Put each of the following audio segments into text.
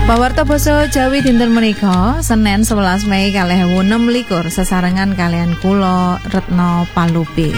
Pawarta basa Jawi dinten menika Senin 11 Mei 2026 sesarengan kalian kula Retno Palupi.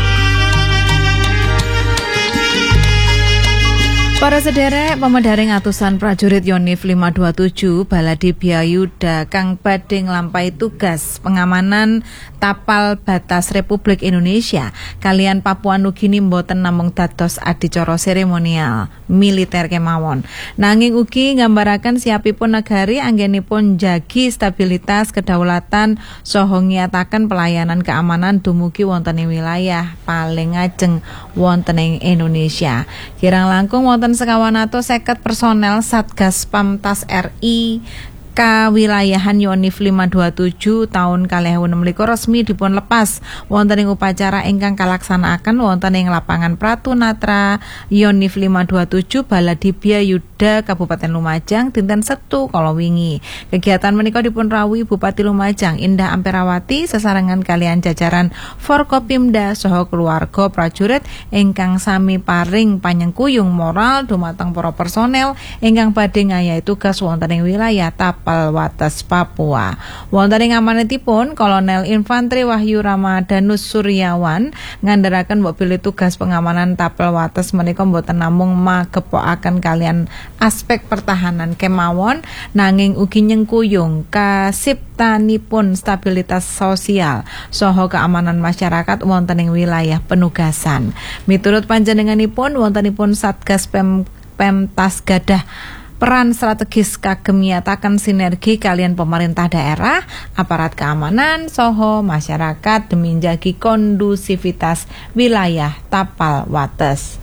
Para sederek pemedharing atusan prajurit Yonif 527 Baladi Biayuda kang badhe nglampahi tugas pengamanan tapal batas Republik Indonesia kalian Papua Nugini mboten namung dados adicara seremonial militer kemawon nanging ugi nggambaraken siapipun negari anggenipun njagi stabilitas kedaulatan saha ngiyataken pelayanan keamanan dumugi wonten ing wilayah paling ngajeng wonten ing Indonesia. Kirang langkung wonten 150 personel Satgas Pamtas RI kawilayahan Yonif 527 tahun 2026 resmi dipun lepas wonten ing upacara ingkang kalaksanakaken wonten ing lapangan Pratunatra Yonif 527 Baladi Biayuda Kabupaten Lumajang dinten Setu kala wingi. Kegiatan menika dipun rawuhi Bupati Lumajang Indah Amperawati sesarengan kalian jajaran Forkopimda saha keluarga prajurit ingkang sami paring panyengkuyung moral dumateng para personel ingkang badhe ngayahi tugas wonten ing wilayah Tapal Wates Papua. Wonten ing amanatipun Kolonel Infantri Wahyu Ramadanus Suryawan ngandharaken mbok bilih tugas pengamanan Tapal Wates menika mboten namung magepokaken kalian aspek pertahanan kemawon nanging ugi nyengkuyung kasiptanipun stabilitas sosial saha keamanan masyarakat wonten ing wilayah penugasan. Miturut panjenenganipun wontenipun Satgas Pemtas gadah peran strategis kagem nyataken sinergi kalian pemerintah daerah, aparat keamanan, saha masyarakat demi njagi kondusivitas wilayah Tapal Wates.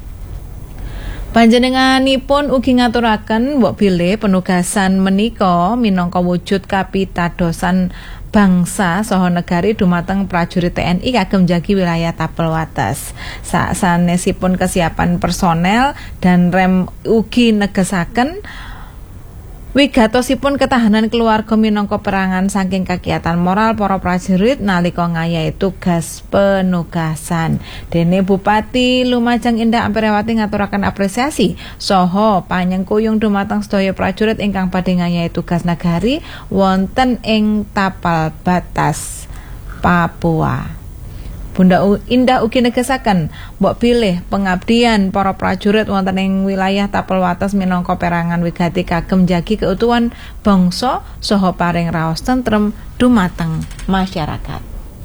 Panjenenganipun ugi ngaturaken mbok bilih penugasan menika minangka wujud kapitadosan bangsa saha negari dumateng prajurit TNI kagem njagi wilayah Tapal Wates. Sasanesipun kesiapan personel dan rem ugi negesaken wigatosipun ketahanan keluarga minangka perangan saking kegiatan moral para prajurit nalika ngayahi tugas penugasan. Dene Bupati Lumajang Indah Amperawati ngaturaken apresiasi saha panyengkuyung dumateng sedaya prajurit ingkang badhe ngayahi tugas nagari wonten ing tapal batas Papua. Bunda Indah ugi negesaken mbok pilih pengabdian para prajurit wonten ing wilayah Tapal Wates minangka perangan wigati kagem njagi keutuhan bangsa saha paring raos tentrem dumateng masyarakat.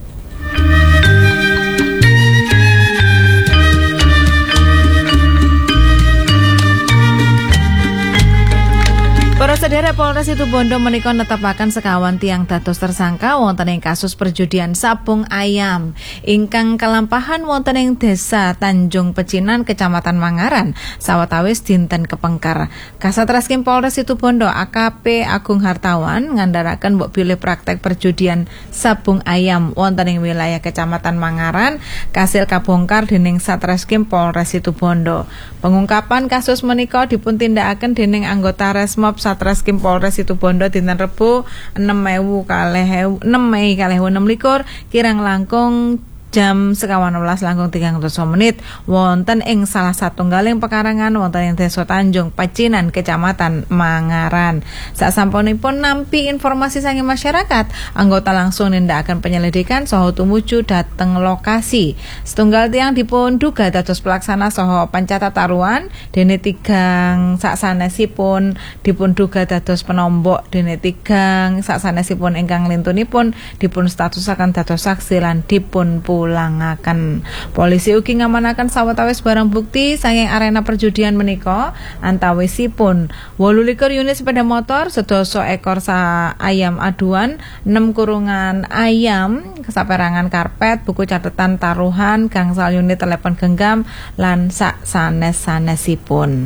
Para sedherek Polres Situbondo menika netepaken sekawan tiang dados tersangka wonten ing kasus perjudian sabung ayam ingkang kalampahan wonten ing Desa Tanjung Pecinan Kecamatan Mangaran sawetawis dinten kepengker. Kasat Reskrim Polres Situbondo AKP Agung Hartawan ngandharaken mbok bilih praktek perjudian sabung ayam wonten ing wilayah Kecamatan Mangaran kasil kabongkar dening Satreskrim Polres Situbondo. Pengungkapan kasus menika dipuntindakaken dening anggota Resmob Satreskrim Polres Situbondo dinten Rebo 6 Mei 2026 kirang langkung jam 11:30 wonten ing salah satunggaling pekarangan wonten ing Desa Tanjung Pecinan Kecamatan Mangaran. Sasampunipun nampi informasi saking masyarakat, anggota langsung nindakaken penyelidikan saha tumuju dhateng lokasi. Setunggal tiyang dipun duga dados pelaksana saha pancatat taruhan dene tigang saksanesipun dipun duga dados penombok dene tigang saksanesipun ingkang lintunipun dipun statusaken dados saksi lan dipun ulangaken. Polisi ugi ngamanaken sawetawis barang bukti saking arena perjudian menika antawisipun 28 unit sepeda motor, 12 ekor ayam aduan, 6 kurungan ayam, kesaperangan karpet, buku catatan taruhan, gangsal unit telepon genggam lan sanesipun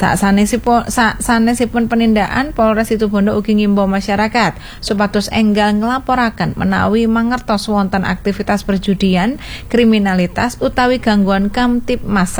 penindakan Polres Situbondo ugi ngimbau masyarakat supados enggal nglaporaken menawi mangertos wonten aktivitas perjudian kriminalitas utawi gangguan Kamtibmas